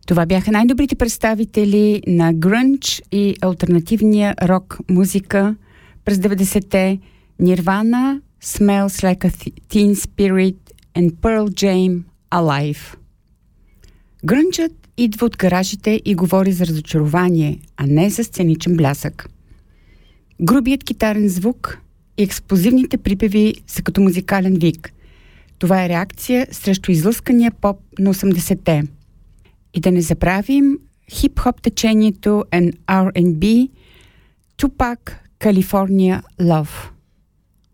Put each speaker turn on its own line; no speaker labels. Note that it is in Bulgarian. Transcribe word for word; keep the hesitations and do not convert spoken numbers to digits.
Това бяха най-добрите представители на грънч и алтернативния рок музика през деветдесетте. Nirvana, Smells Like a Teen Spirit and Pearl Jam, Alive. Грънчът идва от гаражите и говори за разочарование, а не за сценичен блясък. Грубият китарен звук и експлозивните припеви са като музикален вик. Това е реакция срещу излъскания поп на осемдесетте. И да не забравим хип-хоп течението and Ар енд Би, Tupac, California Love.